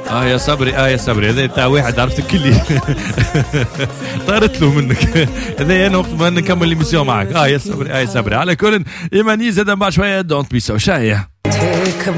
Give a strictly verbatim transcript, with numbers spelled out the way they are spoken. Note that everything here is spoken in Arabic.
اه يا صبري اه يا صبري هذا تاع واحد عرفت كلي طارت له منك. هذا انا وقت ما نكمل ليميسيون معك. اه يا صبري اه يا صبري. على كل ايماني زاد بعد شويه دونت بي سو شاي.